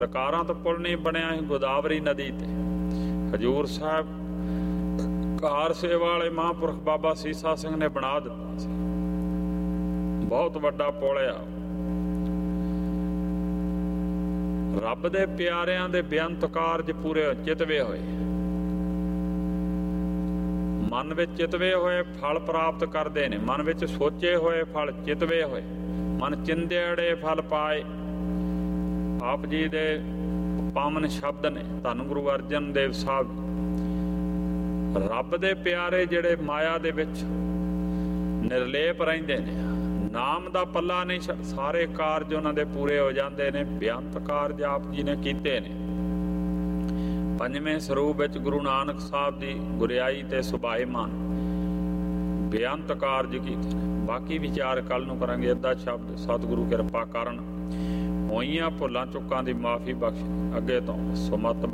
ਸਰਕਾਰਾਂ ਤੋਂ ਪੁਲ ਨਹੀਂ ਬਣਿਆ ਸੀ ਗੋਦਾਵਰੀ ਨਦੀ ਤੇ। ਹਜ਼ੂਰ ਸਾਹਿਬ ਕਾਰ ਸੇਵਾ ਵਾਲੇ ਮਹਾਂਪੁਰਖ ਬਾਬਾ ਸੀਸਾ ਸਿੰਘ ਨੇ ਬਣਾ ਦਿੱਤਾ ਸੀ, ਬਹੁਤ ਵੱਡਾ ਪੁਲ ਆ। ਰੱਬ ਦੇ ਪਿਆਰਿਆਂ ਦੇ ਬੇਅੰਤ ਕਾਰਜ ਪੂਰੇ ਚਿਤਵੇ ਹੋਏ, ਮਨ ਵਿੱਚ ਚਿਤਵੇ ਹੋਏ ਫਲ ਪ੍ਰਾਪਤ ਕਰਦੇ ਨੇ। ਮਨ ਵਿੱਚ ਸੋਚੇ ਹੋਏ ਫਲ ਚਿਤਵੇ ਹੋਏ, ਮਨ ਚਿੰਦੜੇ ਫਲ ਪਾਏ। ਆਪ ਜੀ ਦੇ ਪਾਵਨ ਸ਼ਬਦ ਨੇ ਧੰਨ ਗੁਰੂ ਅਰਜਨ ਦੇਵ ਸਾਹਿਬ। ਰੱਬ ਦੇ ਪਿਆਰੇ ਜਿਹੜੇ ਮਾਇਆ ਦੇ ਵਿੱਚ ਨਿਰਲੇਪ ਰਹਿੰਦੇ ਨੇ, ਨਾਮ ਦਾ ਪੱਲਾ ਨਹੀਂ, ਸਾਰੇ ਕਾਰਜ ਉਹਨਾਂ ਦੇ ਪੂਰੇ ਹੋ ਜਾਂਦੇ ਨੇ। ਬੇਅੰਤ ਕਾਰਜ ਆਪ ਜੀ ਨੇ ਕੀਤੇ ਨੇ। ਪੰਜਵੇਂ ਸਰੂਪ ਵਿੱਚ ਗੁਰੂ ਨਾਨਕ ਸਾਹਿਬ ਦੀ ਗੁਰਿਆਈ ਤੇ ਸੁਭਾਏਮਾਨ ਬੇਅੰਤ ਕਾਰਜ ਕੀਤੇ ਨੇ। ਬਾਕੀ ਵਿਚਾਰ ਕੱਲ ਨੂੰ ਕਰਾਂਗੇ। ਅੱਧਾ ਸ਼ਬਦ ਸਤਿਗੁਰੂ ਕਿਰਪਾ ਕਰਨ। ਹੋਈਆਂ ਭੁੱਲਾਂ ਚੁੱਕਾਂ ਦੀ ਮਾਫੀ ਬਖਸ਼, ਅੱਗੇ ਤੋਂ ਸੁਮਤ